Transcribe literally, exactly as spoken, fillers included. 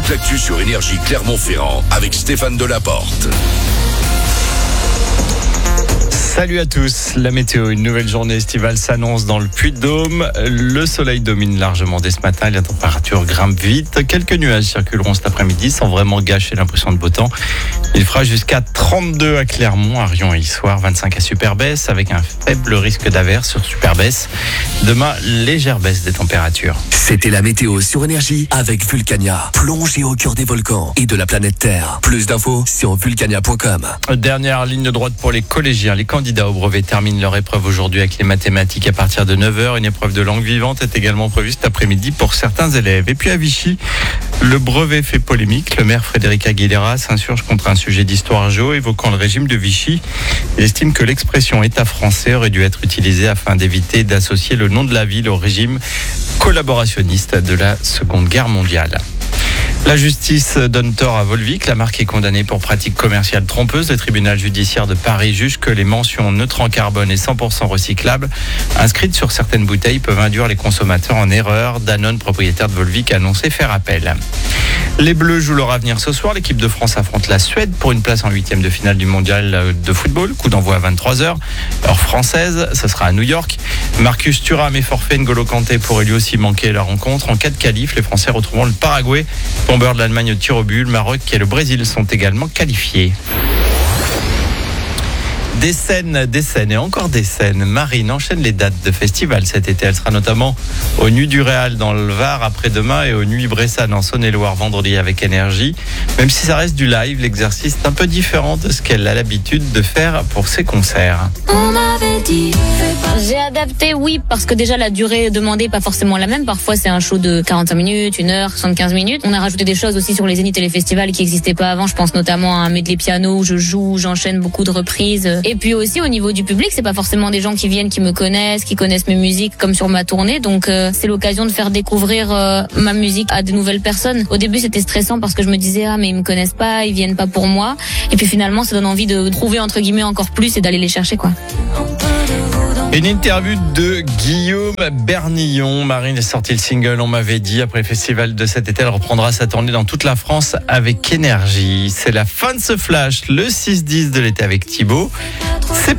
toute l'actu sur Énergie Clermont-Ferrand avec Stéphane Delaporte. Salut à tous, la météo, une nouvelle journée estivale s'annonce dans le Puy-de-Dôme. Le soleil domine largement dès ce matin, la température grimpe vite. Quelques nuages circuleront cet après-midi sans vraiment gâcher l'impression de beau temps. Il fera jusqu'à trente-deux à Clermont, à Rion et Issoire, vingt-cinq à Superbès avec un faible risque d'averse sur Superbès. Demain, légère baisse des températures. C'était la météo sur Énergie avec Vulcania. Plongez au cœur des volcans et de la planète Terre. Plus d'infos sur vulcania point com. Dernière ligne droite pour les collégiens. Les candidats au brevet terminent leur épreuve aujourd'hui avec les mathématiques à partir de neuf heures. Une épreuve de langue vivante est également prévue cet après-midi pour certains élèves. Et puis à Vichy, le brevet fait polémique. Le maire Frédéric Aguilera s'insurge contre un sujet d'histoire géo évoquant le régime de Vichy. Il estime que l'expression État français aurait dû être utilisée afin d'éviter d'associer le nom de la ville au régime collaborationniste de la Seconde Guerre mondiale. La justice donne tort à Volvic. La marque est condamnée pour pratique commerciale trompeuse. Le tribunal judiciaire de Paris juge que les mentions neutres en carbone et cent pour cent recyclables inscrites sur certaines bouteilles peuvent induire les consommateurs en erreur. Danone, propriétaire de Volvic, a annoncé faire appel. Les Bleus jouent leur avenir ce soir. L'équipe de France affronte la Suède pour une place en huitième de finale du mondial de football. Coup d'envoi à vingt-trois heures, heure française. Ce sera à New York. Marcus Thuram est forfait. N'Golo Kanté pourrait lui aussi manquer la rencontre. En cas de qualif, les Français retrouveront le Paraguay, tombeur de l'Allemagne au tir au but. Le Maroc et le Brésil sont également qualifiés. Des scènes, des scènes et encore des scènes. Marine enchaîne les dates de festival cet été. Elle sera notamment aux Nuits du Réal dans le Var après-demain et aux Nuits Bressane en Saône-et-Loire vendredi avec Énergie. Même si ça reste du live, l'exercice est un peu différent de ce qu'elle a l'habitude de faire pour ses concerts. On m'avait dit, j'ai adapté, oui, parce que déjà la durée demandée n'est pas forcément la même. Parfois c'est un show de quarante-cinq minutes, une heure, soixante-quinze minutes. On a rajouté des choses aussi sur les zéniths et les festivals qui n'existaient pas avant. Je pense notamment à un medley piano où je joue, j'enchaîne beaucoup de reprises. Et puis aussi au niveau du public, c'est pas forcément des gens qui viennent, qui me connaissent, qui connaissent mes musiques comme sur ma tournée. Donc euh, c'est l'occasion de faire découvrir euh, ma musique à de nouvelles personnes. Au début c'était stressant parce que je me disais ah mais ils me connaissent pas, ils viennent pas pour moi. Et puis finalement ça donne envie de trouver entre guillemets encore plus et d'aller les chercher quoi. Une interview de Guillaume Bernillon. Marine est sortie le single On m'avait dit. Après le festival de cet été, elle reprendra sa tournée dans toute la France avec Énergie. C'est la fin de ce flash, le six dix de l'été avec Thibaut.